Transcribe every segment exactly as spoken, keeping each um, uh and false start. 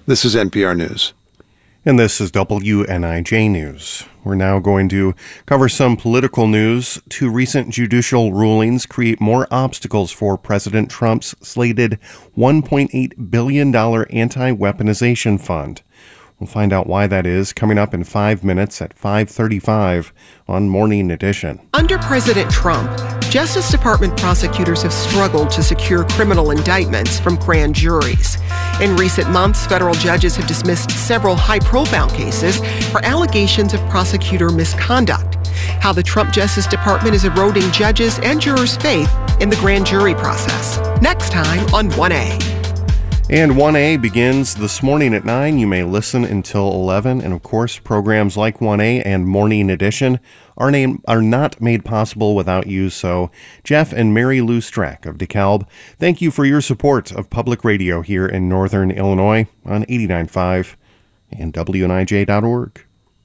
This is N P R News. And this is W N I J News. We're now going to cover some political news. Two recent judicial rulings create more obstacles for President Trump's slated one point eight billion dollars anti-weaponization fund. We'll find out why that is coming up in five minutes at five thirty-five on Morning Edition. Under President Trump, Justice Department prosecutors have struggled to secure criminal indictments from grand juries. In recent months, federal judges have dismissed several high-profile cases for allegations of prosecutor misconduct. How the Trump Justice Department is eroding judges' and jurors' faith in the grand jury process. Next time on one A. And one A begins this morning at nine. You may listen until eleven. And of course, programs like one A and Morning Edition are, named, are not made possible without you. So Jeff and Mary Lou Strack of DeKalb, thank you for your support of public radio here in Northern Illinois on eighty-nine point five and W N I J dot org.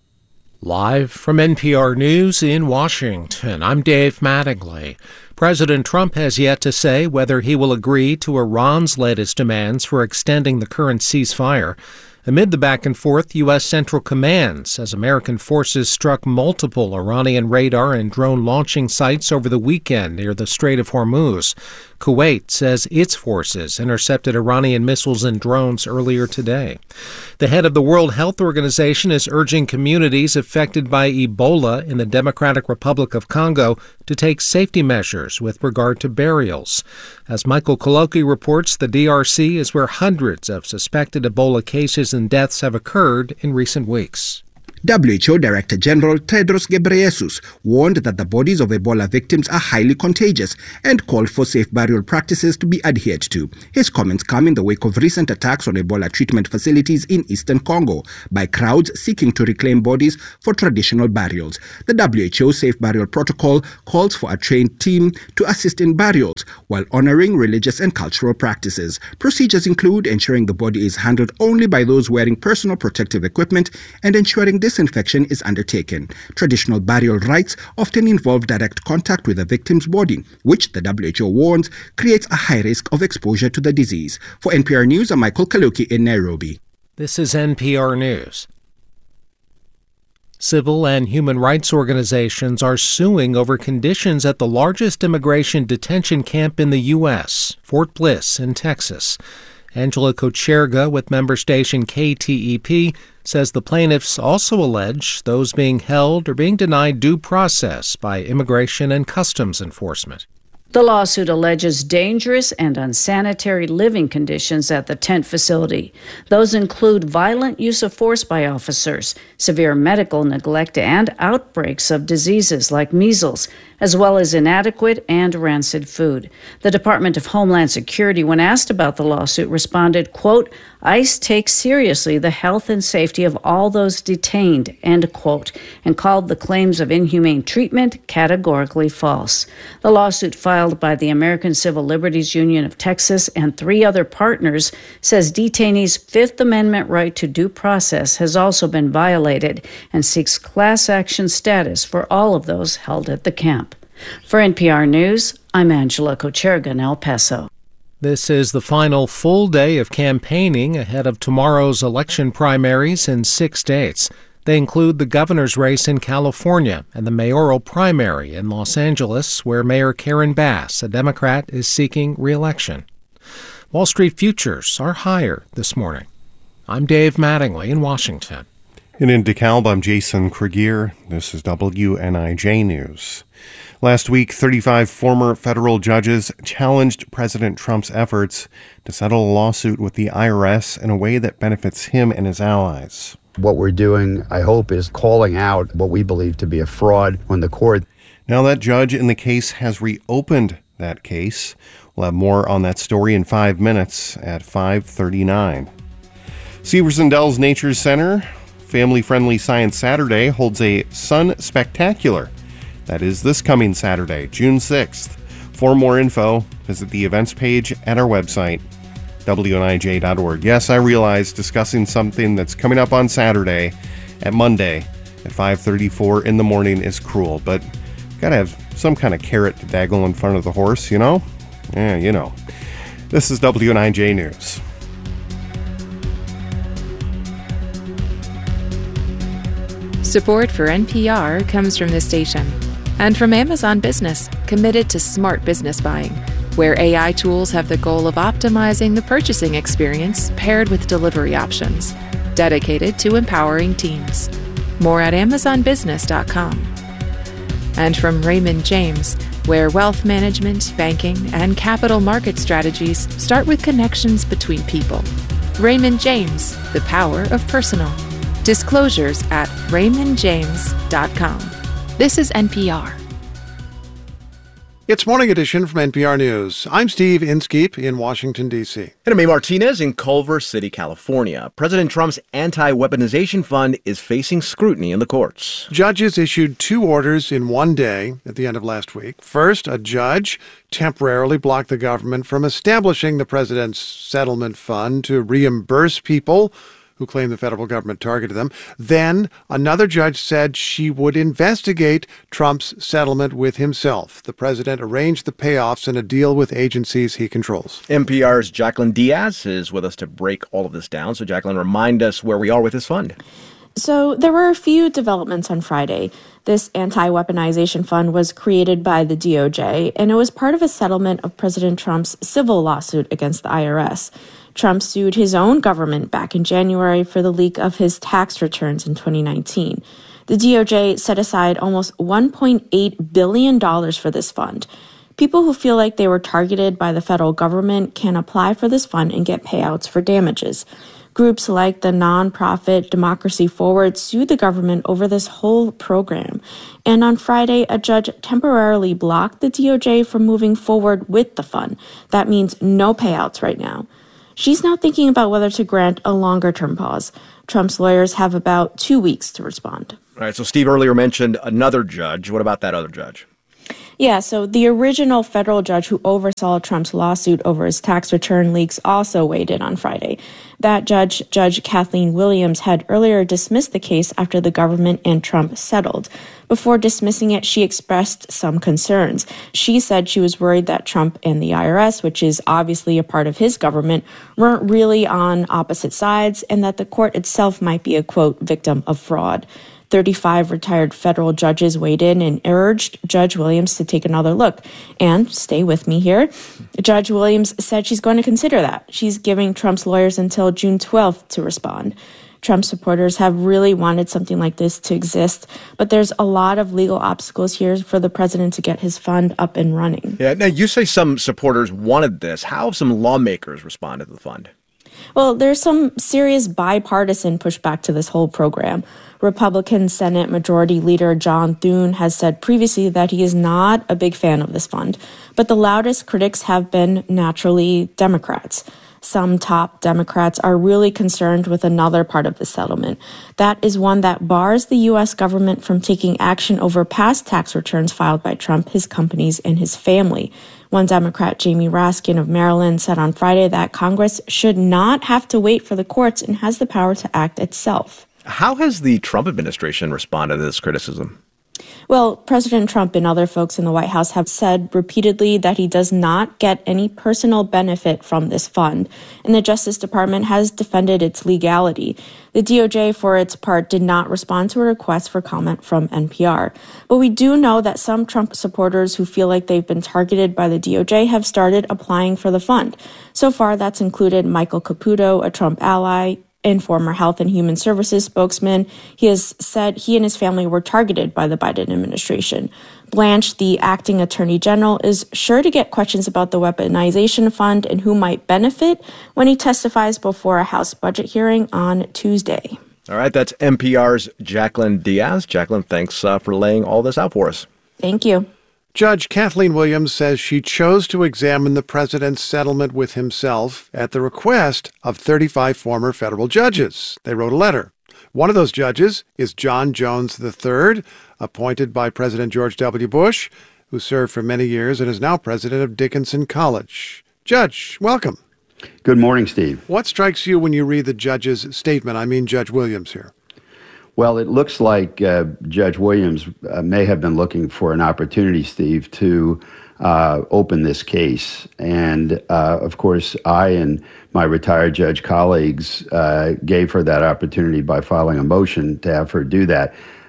Live from N P R News in Washington, I'm Dave Mattingly. President Trump has yet to say whether he will agree to Iran's latest demands for extending the current ceasefire. Amid the back and forth, U S. Central Command says American forces struck multiple Iranian radar and drone launching sites over the weekend near the Strait of Hormuz. Kuwait says its forces intercepted Iranian missiles and drones earlier today. The head of the World Health Organization is urging communities affected by Ebola in the Democratic Republic of Congo to take safety measures with regard to burials. As Michael Koloki reports, the D R C is where hundreds of suspected Ebola cases and deaths have occurred in recent weeks. W H O Director General Tedros Ghebreyesus warned that the bodies of Ebola victims are highly contagious and called for safe burial practices to be adhered to. His comments come in the wake of recent attacks on Ebola treatment facilities in eastern Congo by crowds seeking to reclaim bodies for traditional burials. The W H O Safe Burial Protocol calls for a trained team to assist in burials while honoring religious and cultural practices. Procedures include ensuring the body is handled only by those wearing personal protective equipment and ensuring this Disinfection is undertaken. Traditional burial rites often involve direct contact with the victim's body, which the W H O warns creates a high risk of exposure to the disease. For N P R News, I'm Michael Kaluki in Nairobi. This is N P R News. Civil and human rights organizations are suing over conditions at the largest immigration detention camp in the U S, Fort Bliss in Texas. Angela Kocherga with member station K T E P says the plaintiffs also allege those being held are being denied due process by Immigration and Customs Enforcement. The lawsuit alleges dangerous and unsanitary living conditions at the tent facility. Those include violent use of force by officers, severe medical neglect, and outbreaks of diseases like measles, as well as inadequate and rancid food. The Department of Homeland Security, when asked about the lawsuit, responded, quote, ICE takes seriously the health and safety of all those detained, end quote, and called the claims of inhumane treatment categorically false. The lawsuit filed by the American Civil Liberties Union of Texas and three other partners says detainees' Fifth Amendment right to due process has also been violated and seeks class action status for all of those held at the camp. For N P R News, I'm Angela Kocherga in El Paso. This is the final full day of campaigning ahead of tomorrow's election primaries in six states. They include the governor's race in California and the mayoral primary in Los Angeles, where Mayor Karen Bass, a Democrat, is seeking re-election. Wall Street futures are higher this morning. I'm Dave Mattingly in Washington. And in DeKalb, I'm Jason Kregier. This is W N I J News. Last week, thirty-five former federal judges challenged President Trump's efforts to settle a lawsuit with the I R S in a way that benefits him and his allies. What we're doing, I hope, is calling out what we believe to be a fraud on the court. Now that judge in the case has reopened that case. We'll have more on that story in five minutes at five thirty-nine. Severson Dells Nature Center, family-friendly Science Saturday, holds a Sun Spectacular. That is this coming Saturday, June sixth. For more info, visit the events page at our website, W N I J dot org. Yes, I realize discussing something that's coming up on Saturday at Monday at five thirty-four in the morning is cruel, but gotta have some kind of carrot to daggle in front of the horse, you know? Yeah, you know. This is W N I J News. Support for N P R comes from this station and from Amazon Business, committed to smart business buying, where A I tools have the goal of optimizing the purchasing experience paired with delivery options, dedicated to empowering teams. More at amazon business dot com. And from Raymond James, where wealth management, banking, and capital market strategies start with connections between people. Raymond James, the power of personal. Disclosures at raymond james dot com. This is N P R. It's Morning Edition from N P R News. I'm Steve Inskeep in Washington, D C. And I'm May Martinez in Culver City, California. President Trump's anti-weaponization fund is facing scrutiny in the courts. Judges issued two orders in one day at the end of last week. First, a judge temporarily blocked the government from establishing the president's settlement fund to reimburse people who claim the federal government targeted them. Then another judge said she would investigate Trump's settlement with himself. The president arranged the payoffs in a deal with agencies he controls. N P R's Jacqueline Diaz is with us to break all of this down. So, Jacqueline, remind us where we are with this fund. So there were a few developments on Friday. This anti-weaponization fund was created by the D O J, and it was part of a settlement of President Trump's civil lawsuit against the I R S. Trump sued his own government back in January for the leak of his tax returns in twenty nineteen. The D O J set aside almost one point eight billion dollars for this fund. People who feel like they were targeted by the federal government can apply for this fund and get payouts for damages. Groups like the nonprofit Democracy Forward sued the government over this whole program. And on Friday, a judge temporarily blocked the D O J from moving forward with the fund. That means no payouts right now. She's now thinking about whether to grant a longer-term pause. Trump's lawyers have about two weeks to respond. All right, so Steve earlier mentioned another judge. What about that other judge? Yeah, so the original federal judge who oversaw Trump's lawsuit over his tax return leaks also weighed in on Friday. That judge, Judge Kathleen Williams, had earlier dismissed the case after the government and Trump settled. Before dismissing it, she expressed some concerns. She said she was worried that Trump and the I R S, which is obviously a part of his government, weren't really on opposite sides, and that the court itself might be a, quote, victim of fraud. thirty-five retired federal judges weighed in and urged Judge Williams to take another look. And stay with me here. Judge Williams said she's going to consider that. She's giving Trump's lawyers until June twelfth to respond. Trump supporters have really wanted something like this to exist, but there's a lot of legal obstacles here for the president to get his fund up and running. Yeah. Now, you say some supporters wanted this. How have some lawmakers responded to the fund? Well, there's some serious bipartisan pushback to this whole program. Republican Senate Majority Leader John Thune has said previously that he is not a big fan of this fund, but the loudest critics have been naturally Democrats. Some top Democrats are really concerned with another part of the settlement. That is one that bars the U S government from taking action over past tax returns filed by Trump, his companies, and his family. One Democrat, Jamie Raskin of Maryland, said on Friday that Congress should not have to wait for the courts and has the power to act itself. How has the Trump administration responded to this criticism? Well, President Trump and other folks in the White House have said repeatedly that he does not get any personal benefit from this fund, and the Justice Department has defended its legality. The D O J, for its part, did not respond to a request for comment from N P R. But we do know that some Trump supporters who feel like they've been targeted by the D O J have started applying for the fund. So far, that's included Michael Caputo, a Trump ally, and former Health and Human Services spokesman. He has said he and his family were targeted by the Biden administration. Blanche, the acting attorney general, is sure to get questions about the weaponization fund and who might benefit when he testifies before a House budget hearing on Tuesday. All right, that's N P R's Jacqueline Diaz. Jacqueline, thanks uh, for laying all this out for us. Thank you. Judge Kathleen Williams says she chose to examine the president's settlement with himself at the request of thirty-five former federal judges. They wrote a letter. One of those judges is John Jones the third, appointed by President George W. Bush, who served for many years and is now president of Dickinson College. Judge, welcome. Good morning, Steve. What strikes you when you read the judge's statement? I mean, Judge Williams here. Well, it looks like uh, Judge Williams uh, may have been looking for an opportunity, Steve, to uh, open this case. And, uh, of course, I and my retired judge colleagues uh, gave her that opportunity by filing a motion to have her do that.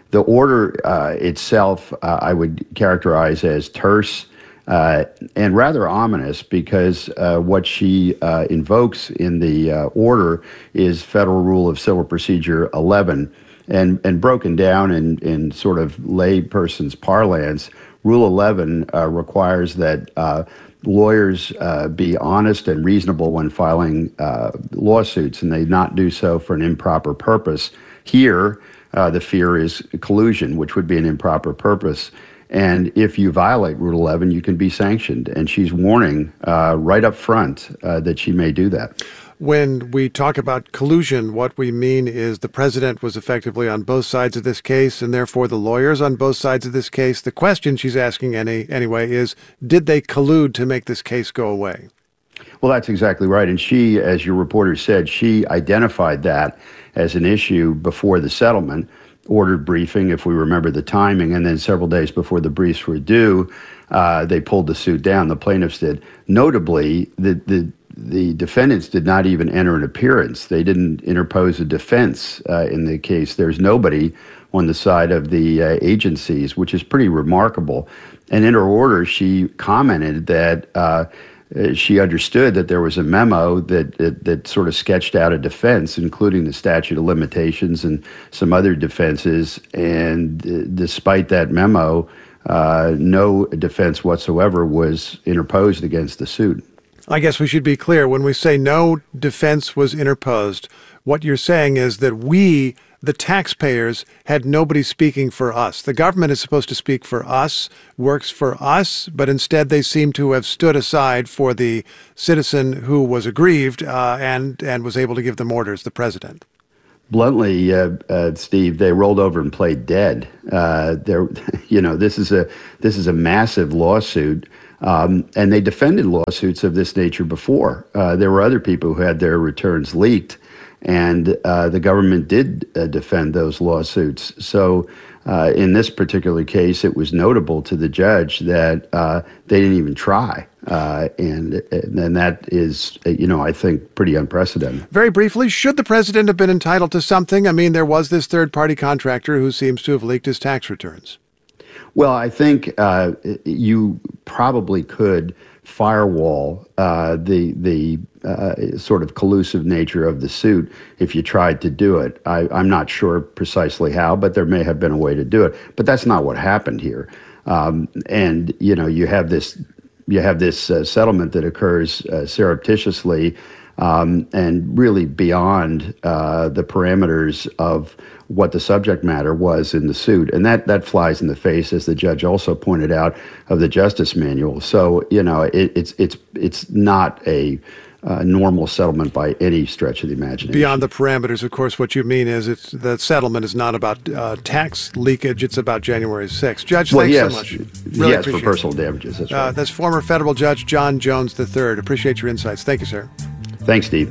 The order uh, itself, uh, I would characterize as terse uh, and rather ominous, because uh, what she uh, invokes in the uh, order is Federal Rule of Civil Procedure eleven. And, and broken down in, in sort of layperson's parlance, Rule eleven uh, requires that uh, lawyers uh, be honest and reasonable when filing uh, lawsuits, and they not do so for an improper purpose. Here, uh, the fear is collusion, which would be an improper purpose. And if you violate Rule eleven, you can be sanctioned. And she's warning uh, right up front uh, that she may do that. When we talk about collusion, what we mean is the president was effectively on both sides of this case, and therefore the lawyers on both sides of this case. The question she's asking any, anyway is, did they collude to make this case go away? Well, that's exactly right. And she, as your reporter said, she identified that as an issue before the settlement, ordered briefing, if we remember the timing, and then several days before the briefs were due, uh, they pulled the suit down, the plaintiffs did. Notably, the, the The defendants did not even enter an appearance. They didn't interpose a defense uh, in the case. There's nobody on the side of the uh, agencies, which is pretty remarkable. And in her order, she commented that uh, she understood that there was a memo that, that that sort of sketched out a defense, including the statute of limitations and some other defenses. And uh, despite that memo, uh, no defense whatsoever was interposed against the suit. I guess we should be clear. When we say no defense was interposed, what you're saying is that we, the taxpayers, had nobody speaking for us. The government is supposed to speak for us, works for us, but instead they seem to have stood aside for the citizen who was aggrieved uh, and, and was able to give them orders, the president. Bluntly, uh, uh, Steve, they rolled over and played dead. Uh, there, you know, this is a this is a massive lawsuit. Um, and they defended lawsuits of this nature before. Uh, there were other people who had their returns leaked, and uh, the government did uh, defend those lawsuits. So uh, in this particular case, it was notable to the judge that uh, they didn't even try. Uh, and, and that is, you know, I think pretty unprecedented. Very briefly, should the president have been entitled to something? I mean, there was this third-party contractor who seems to have leaked his tax returns. Well, I think uh, you probably could firewall uh, the the uh, sort of collusive nature of the suit if you tried to do it. I, I'm not sure precisely how, but there may have been a way to do it. But that's not what happened here. Um, and you know, you have this you have this uh, settlement that occurs uh, surreptitiously um, and really beyond uh, the parameters of what the subject matter was in the suit. And that, that flies in the face, as the judge also pointed out, of the Justice Manual. So, you know, it, it's it's it's not a uh, normal settlement by any stretch of the imagination. Beyond the parameters, of course, what you mean is it's the settlement is not about uh, tax leakage, it's about January sixth. Judge, well, thanks yes, so much. Really yes, for personal it. damages. That's right. Uh, that's former federal judge John Jones the third. Appreciate your insights. Thank you, sir. Thanks, Steve.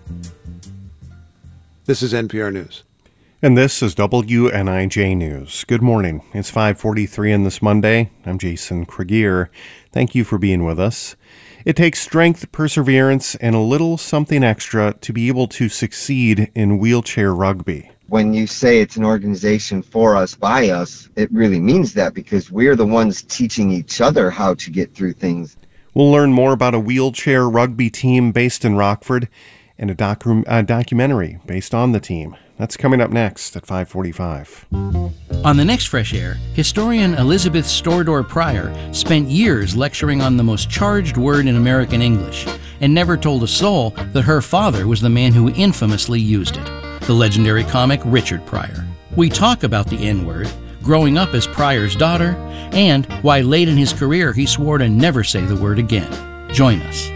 This is N P R News. And this is W N I J News. Good morning. It's five forty-three on this Monday. I'm Jason Kregier. Thank you for being with us. It takes strength, perseverance, and a little something extra to be able to succeed in wheelchair rugby. When you say it's an organization for us, by us, it really means that, because we're the ones teaching each other how to get through things. We'll learn more about a wheelchair rugby team based in Rockford and a, docu- a documentary based on the team. That's coming up next at five forty-five. On the next Fresh Air, historian Elizabeth Stordor Pryor spent years lecturing on the most charged word in American English and never told a soul that her father was the man who infamously used it, the legendary comic Richard Pryor. We talk about the N-word, growing up as Pryor's daughter, and why late in his career he swore to never say the word again. Join us.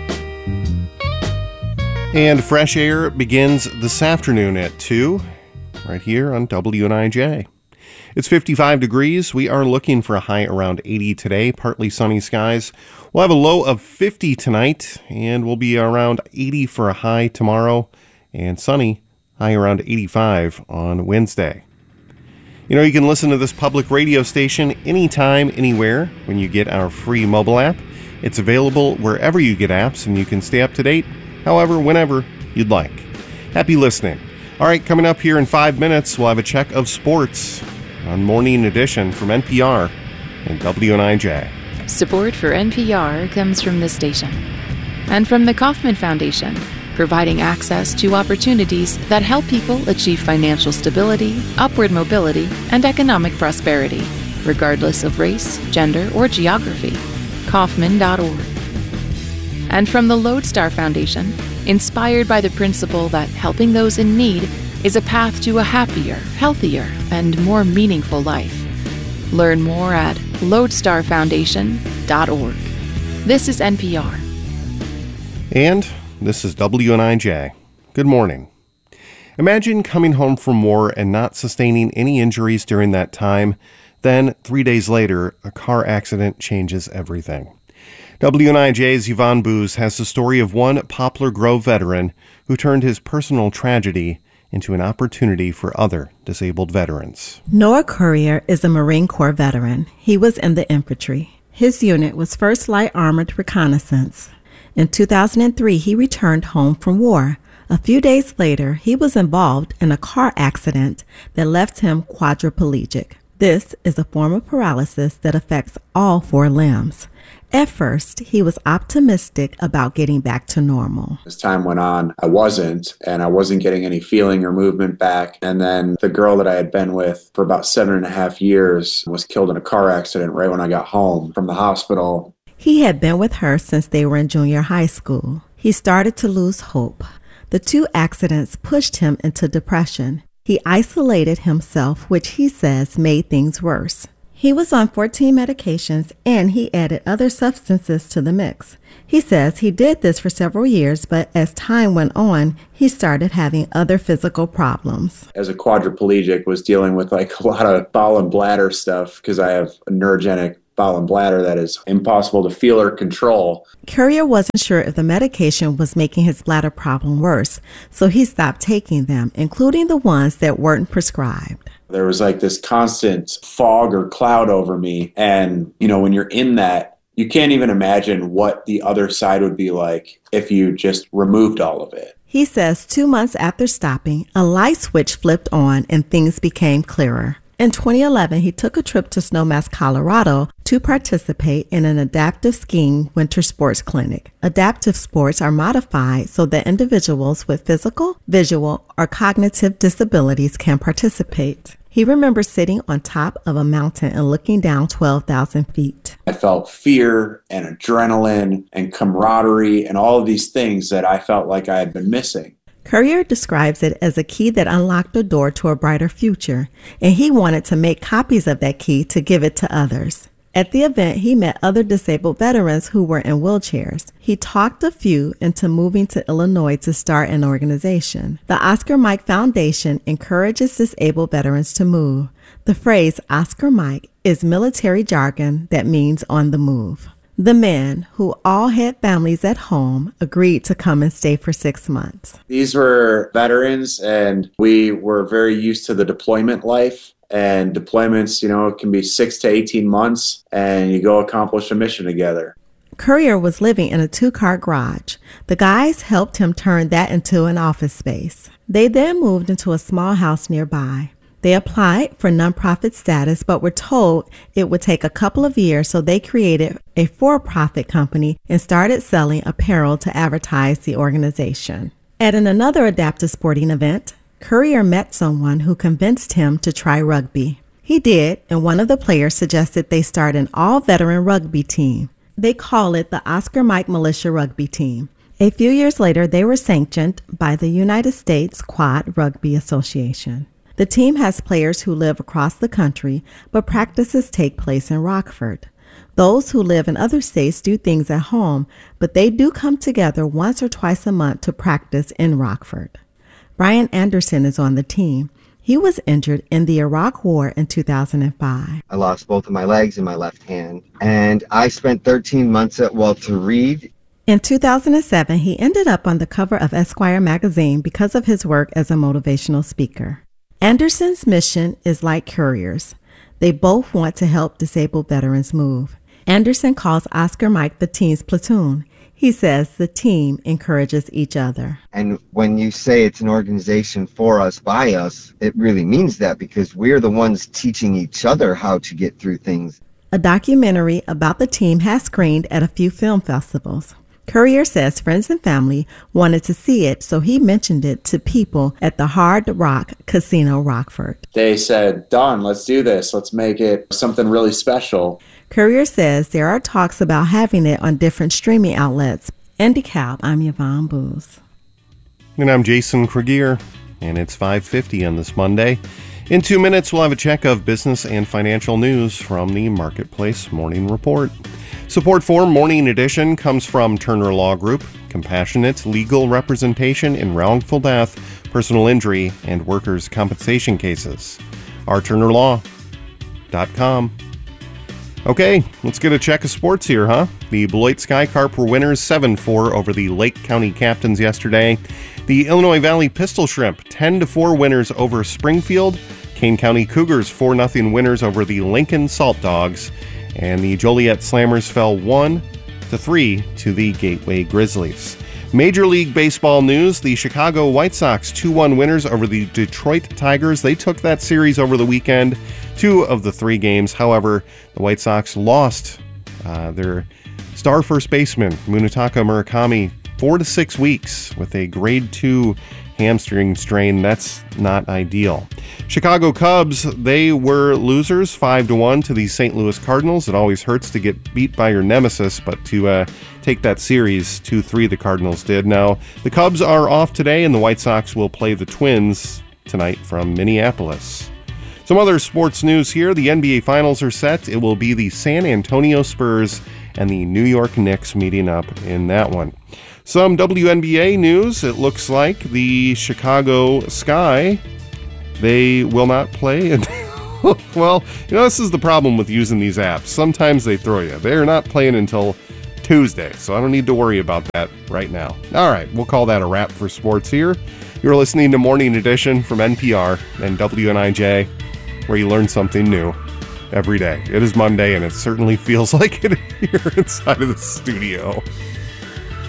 And Fresh Air begins this afternoon at two, right here on W N I J. It's fifty-five degrees. We are looking for a high around eighty today, partly sunny skies. We'll have a low of fifty tonight, and we'll be around eighty for a high tomorrow, and sunny, high around eighty-five on Wednesday. You know, you can listen to this public radio station anytime, anywhere when you get our free mobile app. It's available wherever you get apps, and you can stay up to date however, whenever you'd like. Happy listening. All right, coming up here in five minutes, we'll have a check of sports. on Morning Edition from N P R and W N I J. Support for N P R comes from this station and from the Kauffman Foundation, providing access to opportunities that help people achieve financial stability, upward mobility, and economic prosperity, regardless of race, gender, or geography. Kauffman dot org. And from the Lodestar Foundation, inspired by the principle that helping those in need is a path to a happier, healthier, and more meaningful life. Learn more at lodestar foundation dot org. This is N P R. And this is W N I J. Good morning. Imagine coming home from war and not sustaining any injuries during that time. Then, three days later, a car accident changes everything. W N I J's Yvonne Booz has the story of one Poplar Grove veteran who turned his personal tragedy into an opportunity for other disabled veterans. Noah Currier is a Marine Corps veteran. He was in the infantry. His unit was first Light Armored Reconnaissance. In two thousand three, he returned home from war. A few days later, he was involved in a car accident that left him quadriplegic. This is a form of paralysis that affects all four limbs. At first, he was optimistic about getting back to normal. As time went on, I wasn't, and I wasn't getting any feeling or movement back. And then the girl that I had been with for about seven and a half years was killed in a car accident right when I got home from the hospital. He had been with her since they were in junior high school. He started to lose hope. The two accidents pushed him into depression. He isolated himself, which he says made things worse. He was on fourteen medications and he added other substances to the mix. He says he did this for several years, but as time went on, he started having other physical problems. As a quadriplegic, was dealing with like a lot of bowel and bladder stuff because I have a neurogenic bowel and bladder that is impossible to feel or control. Currier wasn't sure if the medication was making his bladder problem worse, so he stopped taking them, including the ones that weren't prescribed. There was like this constant fog or cloud over me. And, you know, when you're in that, you can't even imagine what the other side would be like if you just removed all of it. He says two months after stopping, a light switch flipped on and things became clearer. In twenty eleven, he took a trip to Snowmass, Colorado to participate in an adaptive skiing winter sports clinic. Adaptive sports are modified so that individuals with physical, visual, or cognitive disabilities can participate. He remembers sitting on top of a mountain and looking down twelve thousand feet. I felt fear and adrenaline and camaraderie and all of these things that I felt like I had been missing. Currier describes it as a key that unlocked a door to a brighter future, and he wanted to make copies of that key to give it to others. At the event, he met other disabled veterans who were in wheelchairs. He talked a few into moving to Illinois to start an organization. The Oscar Mike Foundation encourages disabled veterans to move. The phrase Oscar Mike is military jargon that means on the move. The men, who all had families at home, agreed to come and stay for six months. These were veterans, and we were very used to the deployment life. And deployments, you know, can be six to eighteen months, and you go accomplish a mission together. Currier was living in a two-car garage. The guys helped him turn that into an office space. They then moved into a small house nearby. They applied for nonprofit status, but were told it would take a couple of years, so they created a for-profit company and started selling apparel to advertise the organization. At an another adaptive sporting event, Currier met someone who convinced him to try rugby. He did, and one of the players suggested they start an all-veteran rugby team. They call it the Oscar Mike Militia Rugby Team. A few years later, they were sanctioned by the United States Quad Rugby Association. The team has players who live across the country, but practices take place in Rockford. Those who live in other states do things at home, but they do come together once or twice a month to practice in Rockford. Brian Anderson is on the team. He was injured in the Iraq War in two thousand five. I lost both of my legs and my left hand, and I spent thirteen months at Walter Reed. In two thousand seven, he ended up on the cover of Esquire magazine because of his work as a motivational speaker. Anderson's mission is like Currier's. They both want to help disabled veterans move. Anderson calls Oscar Mike the team's platoon. He says the team encourages each other. And when you say it's an organization for us, by us, it really means that because we're the ones teaching each other how to get through things. A documentary about the team has screened at a few film festivals. Courier says friends and family wanted to see it, so he mentioned it to people at the Hard Rock Casino Rockford. They said, "Done, let's do this. Let's make it something really special." Courier says there are talks about having it on different streaming outlets. In DeKalb, I'm Yvonne Booz. And I'm Jason Kregier, and it's five fifty on this Monday. In two minutes, we'll have a check of business and financial news from the Marketplace Morning Report. Support for Morning Edition comes from Turner Law Group, compassionate legal representation in wrongful death, personal injury, and workers' compensation cases. r turner law dot com. Okay, let's get a check of sports here, huh? The Beloit Skycarp were winners seven four over the Lake County Captains yesterday. The Illinois Valley Pistol Shrimp ten to four winners over Springfield. Kane County Cougars four nothing winners over the Lincoln Salt Dogs. And the Joliet Slammers fell one to three to the Gateway Grizzlies. Major League Baseball news, the Chicago White Sox two one winners over the Detroit Tigers. They took that series over the weekend, two of the three games. However, the White Sox lost uh, their star first baseman, Munetaka Murakami, four to six weeks with a grade two hamstring strain. That's not ideal. Chicago Cubs, they were losers five to one to the Saint Louis Cardinals. It always hurts to get beat by your nemesis, but to uh, take that series two three, the Cardinals did. Now, the Cubs are off today, and the White Sox will play the Twins tonight from Minneapolis. Some other sports news here. The N B A Finals are set. It will be the San Antonio Spurs and the New York Knicks meeting up in that one. Some W N B A news. It looks like the Chicago Sky, they will not play. And well, you know, this is the problem with using these apps. Sometimes they throw you. They're not playing until Tuesday, so I don't need to worry about that right now. All right, we'll call that a wrap for sports here. You're listening to Morning Edition from N P R and W N I J, where you learn something new every day. It is Monday, and it certainly feels like it here inside of the studio.